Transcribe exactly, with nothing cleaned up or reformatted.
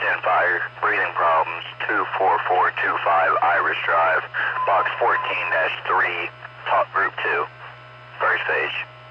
ten fire, breathing problems, two four four two five Iris Drive, box fourteen dash three, top group two, first page.